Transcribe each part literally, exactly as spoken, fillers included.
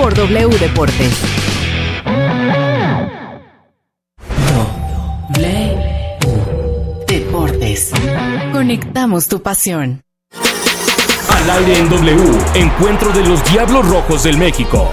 por W Deportes. W Deportes. Conectamos tu pasión. Al aire en W, encuentro de los Diablos Rojos del México.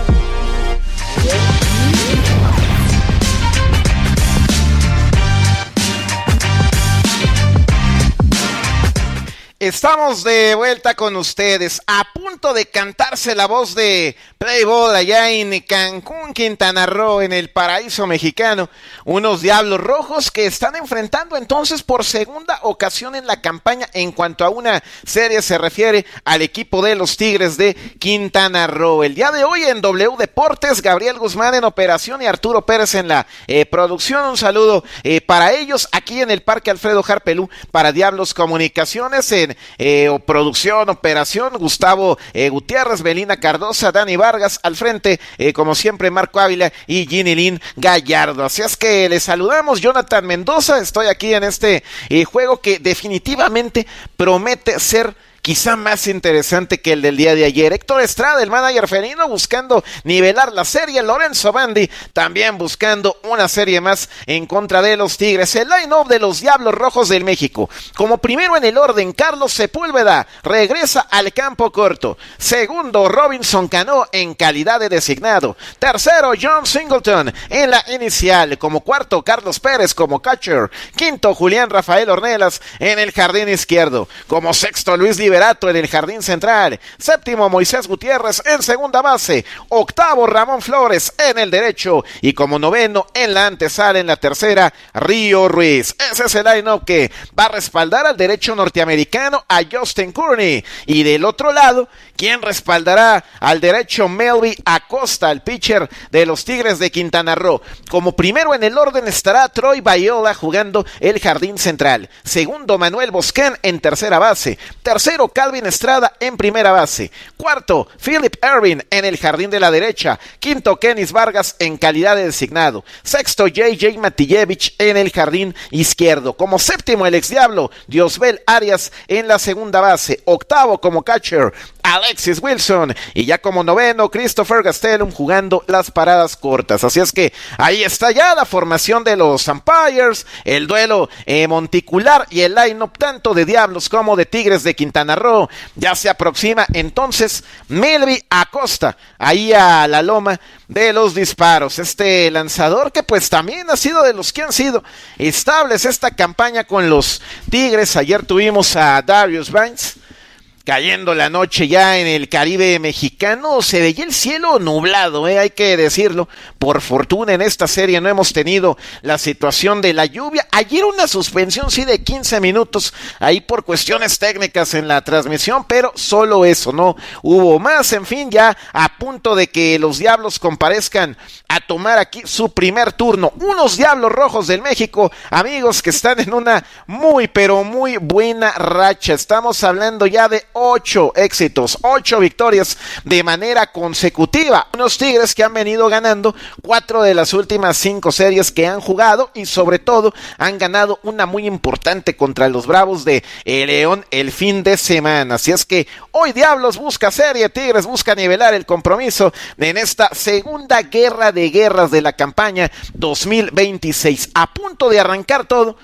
Estamos de vuelta con ustedes, a punto de cantarse la voz de Play Ball allá en Cancún, Quintana Roo, en el paraíso mexicano. Unos Diablos Rojos que están enfrentando entonces por segunda ocasión en la campaña en cuanto a una serie se refiere al equipo de los Tigres de Quintana Roo. El día de hoy en W Deportes, Gabriel Guzmán en operación y Arturo Pérez en la eh, producción. Un saludo eh, para ellos aquí en el Parque Alfredo Harpelú para Diablos Comunicaciones en Eh, o producción, operación, Gustavo eh, Gutiérrez, Belina Cardosa, Dani Vargas, al frente, eh, como siempre, Marco Ávila y Ginny Lynn Gallardo. Así es que les saludamos, Jonathan Mendoza, estoy aquí en este eh, juego que definitivamente promete ser quizá más interesante que el del día de ayer. Héctor Estrada, el manager felino, buscando nivelar la serie. Lorenzo Bandi también buscando una serie más en contra de los Tigres. El line-up de los Diablos Rojos del México. Como primero en el orden, Carlos Sepúlveda regresa al campo corto. Segundo, Robinson Cano en calidad de designado. Tercero, John Singleton en la inicial. Como cuarto, Carlos Pérez como catcher. Quinto, Julián Rafael Ornelas en el jardín izquierdo. Como sexto, Luis Liberato en el jardín central. Séptimo, Moisés Gutiérrez en segunda base. Octavo, Ramón Flores en el derecho. Y como noveno, en la antesala, en la tercera, Río Ruiz. Ese es el line-up que va a respaldar al derecho norteamericano, a Justin Courtney. Y del otro lado, ¿quién respaldará al derecho? Melvin Acosta, el pitcher de los Tigres de Quintana Roo. Como primero en el orden estará Troy Bayola jugando el jardín central. Segundo, Manuel Bosquén en tercera base. Tercero, Calvin Estrada en primera base. Cuarto, Philip Ervin en el jardín de la derecha. Quinto, Kenis Vargas en calidad de designado. Sexto, J J Matijevich en el jardín izquierdo. Como séptimo, el ex Diablo, Diosbel Arias en la segunda base. Octavo, como catcher, Alexis Wilson. Y ya como noveno, Christopher Gastelum jugando las paradas cortas. Así es que ahí está ya la formación de los umpires, el duelo eh, monticular y el line-up tanto de Diablos como de Tigres de Quintana Roo. Ya se aproxima entonces Melvin Acosta ahí a la loma de los disparos. Este lanzador que pues también ha sido de los que han sido estables esta campaña con los Tigres. Ayer tuvimos a Darius Vines cayendo la noche ya en el Caribe mexicano. Se veía el cielo nublado, ¿eh? Hay que decirlo. Por fortuna en esta serie no hemos tenido la situación de la lluvia. Ayer una suspensión sí de quince minutos ahí por cuestiones técnicas en la transmisión, pero solo eso, no hubo más. En fin, ya a punto de que los Diablos comparezcan a tomar aquí su primer turno. Unos Diablos Rojos del México, amigos, que están en una muy pero muy buena racha. Estamos hablando ya de ocho éxitos, ocho victorias de manera consecutiva. Unos Tigres que han venido ganando cuatro de las últimas cinco series que han jugado y sobre todo han ganado una muy importante contra los Bravos de eh, León el fin de semana. Así es que hoy Diablos busca serie, Tigres busca nivelar el compromiso en esta segunda guerra de guerras de la campaña dos mil veintiséis. A punto de arrancar todo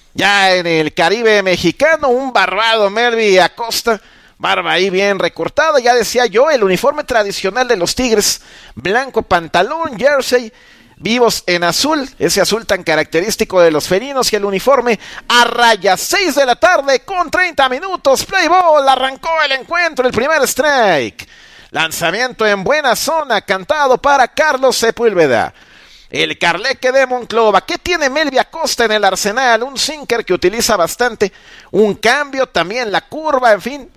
ya en el Caribe mexicano, un barbado Melvin Acosta, barba ahí bien recortada, ya decía yo, el uniforme tradicional de los Tigres, blanco pantalón, jersey, vivos en azul, ese azul tan característico de los felinos, y el uniforme a rayas. Seis de la tarde con treinta minutos, play ball, arrancó el encuentro, el primer strike, lanzamiento en buena zona, cantado para Carlos Sepúlveda. El Carleque de Monclova. ¿Qué tiene Melvin Acosta en el arsenal? Un sinker que utiliza bastante, un cambio, también la curva, en fin.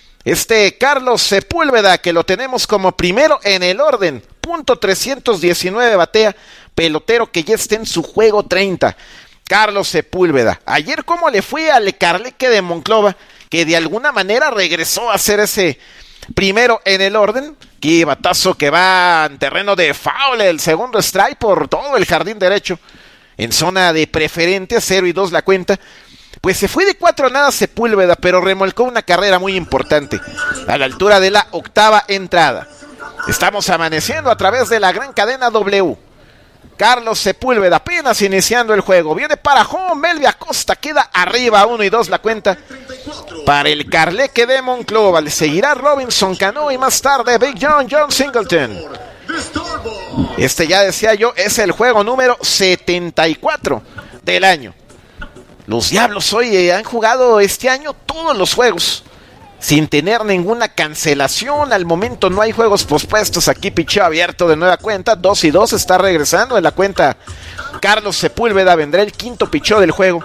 Este Carlos Sepúlveda, que lo tenemos como primero en el orden, punto trescientos diecinueve batea, pelotero que ya está en su juego treinta. Carlos Sepúlveda. Ayer, ¿cómo le fue al Carleque de Monclova? Que de alguna manera regresó a ser ese primero en el orden. Aquí batazo que va en terreno de foul, el segundo strike por todo el jardín derecho, en zona de preferente, cero y dos la cuenta. Pues se fue de cuatro nada Sepúlveda, pero remolcó una carrera muy importante a la altura de la octava entrada. Estamos amaneciendo a través de la gran cadena W. Carlos Sepúlveda apenas iniciando el juego. Viene para home. Melvi Acosta queda arriba. Uno y dos la cuenta para el Carleque de Monclova. Le seguirá Robinson Cano y más tarde Big John John Singleton. Este, ya decía yo, es el juego número setenta y cuatro del año. Los Diablos hoy eh, han jugado este año todos los juegos sin tener ninguna cancelación. Al momento no hay juegos pospuestos. Aquí picheo abierto de nueva cuenta. dos y dos está regresando en la cuenta Carlos Sepúlveda. Vendrá el quinto picheo del juego.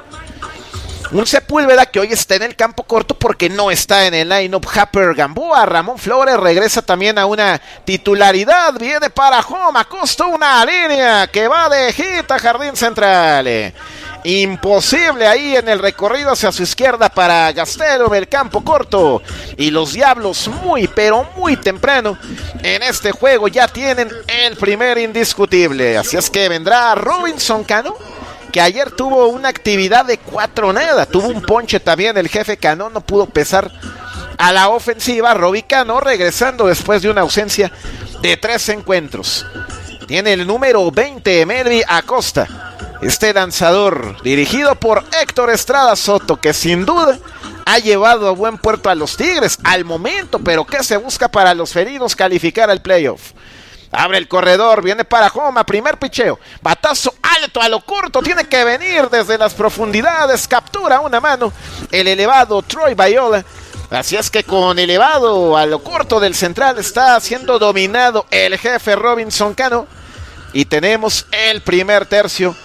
Un Sepúlveda que hoy está en el campo corto porque no está en el line-up. Happer Gamboa. Ramón Flores regresa también a una titularidad. Viene para home. Acosta, una línea que va de hit a jardín central. Imposible ahí en el recorrido hacia su izquierda para Gastelum, el campo corto. Y los Diablos muy pero muy temprano en este juego ya tienen el primer indiscutible. Así es que vendrá Robinson Cano, que ayer tuvo una actividad de cuatro nada. Tuvo un ponche también el jefe Cano, no pudo pesar a la ofensiva. Robbie Cano regresando después de una ausencia de tres encuentros. Tiene el número veinte, Melvi Acosta. Este lanzador, dirigido por Héctor Estrada Soto, que sin duda ha llevado a buen puerto a los Tigres al momento, pero que se busca para los felinos calificar al playoff. Abre el corredor, viene para home, primer picheo, batazo alto a lo corto, tiene que venir desde las profundidades, captura una mano el elevado Troy Viola. Así es que con elevado a lo corto del central está siendo dominado el jefe Robinson Cano. Y tenemos el primer tercio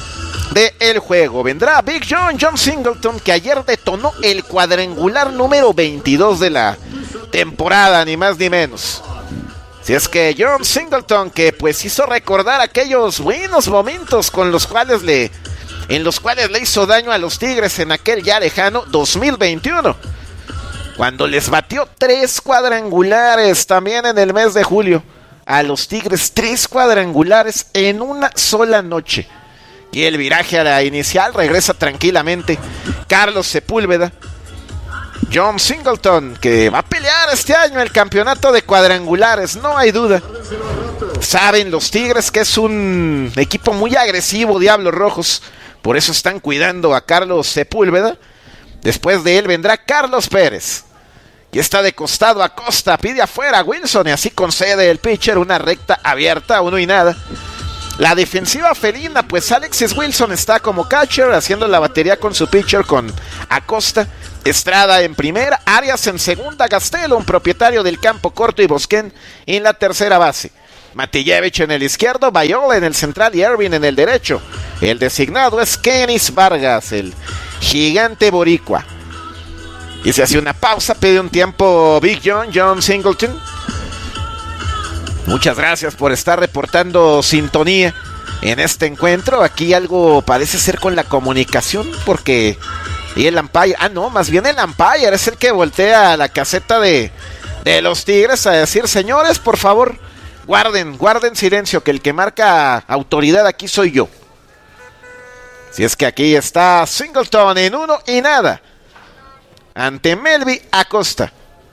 de el juego. Vendrá Big John John Singleton, que ayer detonó el cuadrangular número veintidós de la temporada, ni más ni menos. Si es que John Singleton, que pues hizo recordar aquellos buenos momentos con los cuales le en los cuales le hizo daño a los Tigres en aquel ya lejano dos mil veintiuno, cuando les batió tres cuadrangulares también en el mes de julio a los Tigres, tres cuadrangulares en una sola noche. Y el viraje a la inicial, regresa tranquilamente Carlos Sepúlveda. John Singleton, que va a pelear este año el campeonato de cuadrangulares, no hay duda. Saben los Tigres que es un equipo muy agresivo, Diablos Rojos. Por eso están cuidando a Carlos Sepúlveda. Después de él vendrá Carlos Pérez. Y está de costado Acosta, pide afuera a Wilson y así concede el pitcher una recta abierta, uno y nada. La defensiva felina, pues Alexis Wilson está como catcher haciendo la batería con su pitcher, con Acosta. Estrada en primera, Arias en segunda, Gastelum, propietario del campo corto, y Bosquén en la tercera base. Matillevich en el izquierdo, Viola en el central y Ervin en el derecho. El designado es Kenis Vargas, el gigante boricua. Y se hace una pausa, pide un tiempo Big John John Singleton. Muchas gracias por estar reportando sintonía en este encuentro. Aquí algo parece ser con la comunicación, porque y el umpire, ah no, más bien el umpire es el que voltea a la caseta de, de los Tigres a decir: señores, por favor, guarden, guarden silencio, que el que marca autoridad aquí soy yo. Si es que aquí está Singleton en uno y nada ante Melvi Acosta.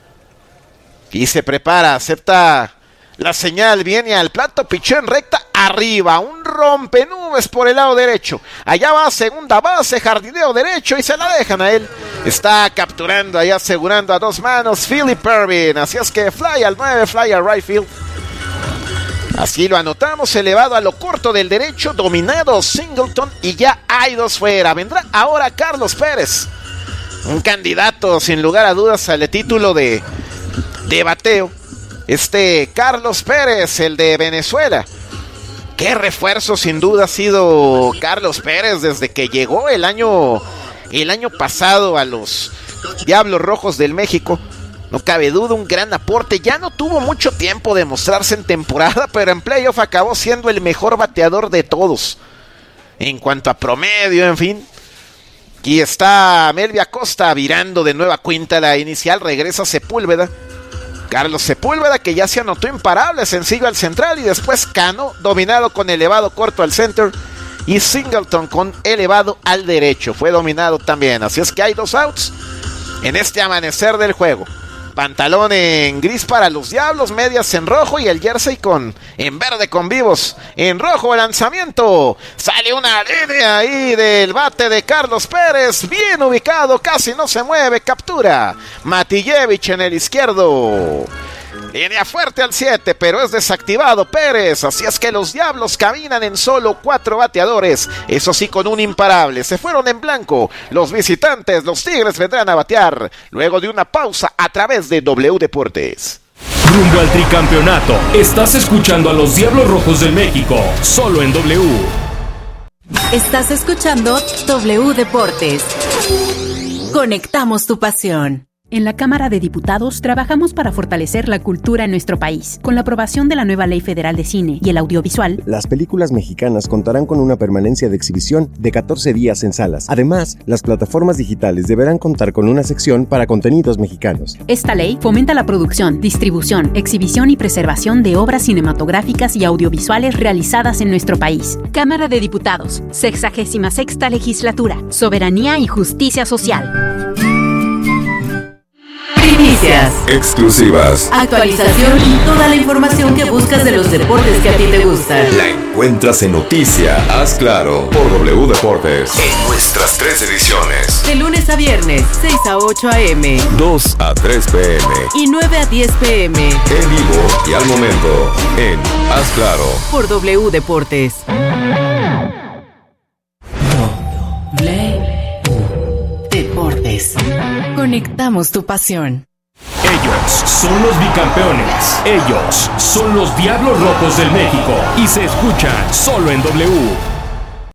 Y se prepara, acepta la señal, viene al plato, pichó en recta, arriba, un rompenubes por el lado derecho. Allá va segunda base, jardineo derecho y se la dejan a él. Está capturando ahí, asegurando a dos manos Philip Ervin. Así es que fly al nueve, fly al right field. Así lo anotamos, elevado a lo corto del derecho, dominado Singleton y ya hay dos fuera. Vendrá ahora Carlos Pérez, un candidato sin lugar a dudas al título de, de bateo. Este Carlos Pérez, el de Venezuela. Qué refuerzo sin duda ha sido Carlos Pérez desde que llegó el año, el año pasado a los Diablos Rojos del México. No cabe duda, un gran aporte. Ya no tuvo mucho tiempo de mostrarse en temporada, pero en playoff acabó siendo el mejor bateador de todos. En cuanto a promedio, en fin. Aquí está Melvi Acosta virando de nueva cuenta la inicial. Regresa Sepúlveda. Carlos Sepúlveda, que ya se anotó imparable, sencillo al central, y después Cano, dominado con elevado corto al center, y Singleton con elevado al derecho, fue dominado también. Así es que hay dos outs en este amanecer del juego. Pantalón en gris para los Diablos, medias en rojo y el jersey con en verde con vivos. En rojo el lanzamiento. Sale una línea ahí del bate de Carlos Pérez. Bien ubicado, casi no se mueve. Captura Matijevich en el izquierdo. Línea fuerte al siete, pero es desactivado Pérez. Así es que los Diablos caminan en solo cuatro bateadores. Eso sí, con un imparable. Se fueron en blanco. Los visitantes, los Tigres, vendrán a batear luego de una pausa a través de W Deportes. Rumbo al tricampeonato. Estás escuchando a los Diablos Rojos del México. Solo en W. Estás escuchando W Deportes. Conectamos tu pasión. En la Cámara de Diputados trabajamos para fortalecer la cultura en nuestro país. Con la aprobación de la nueva Ley Federal de Cine y el Audiovisual, las películas mexicanas contarán con una permanencia de exhibición de catorce días en salas. Además, las plataformas digitales deberán contar con una sección para contenidos mexicanos. Esta ley fomenta la producción, distribución, exhibición y preservación de obras cinematográficas y audiovisuales realizadas en nuestro país. Cámara de Diputados, sexagésima sexta Legislatura, Soberanía y Justicia Social. Primicias, exclusivas, actualización y toda la información que buscas de los deportes que a ti te gustan. La encuentras en Noticia, Haz Claro, por W Deportes. En nuestras tres ediciones. De lunes a viernes, seis a ocho a eme, dos a tres pe eme y nueve a diez pe eme. En vivo y al momento, en Haz Claro, por W Deportes. W Deportes. Conectamos tu pasión. Ellos son los bicampeones. Ellos son los Diablos Rojos del México. Y se escuchan solo en W.